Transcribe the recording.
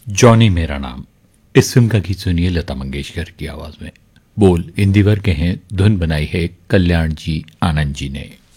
Johnny मेरा नाम। इस फिल्म का गीत सुनिए लता मंगेशकर की आवाज में। बोल इंदिवर के हैं, धुन बनाई है कल्याण जी आनंद जी ने।